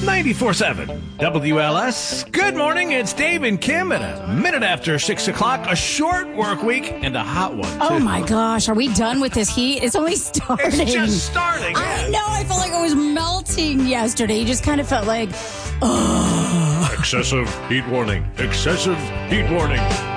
94.7 WLS. Good morning. It's Dave and Kim at a minute after 6 o'clock. A short work week and a hot one, too. Oh, my gosh. Are we done with this heat? It's only starting. It's just starting. I know. I felt like I was melting yesterday. You just kind of felt like, oh. Excessive heat warning. Excessive heat warning.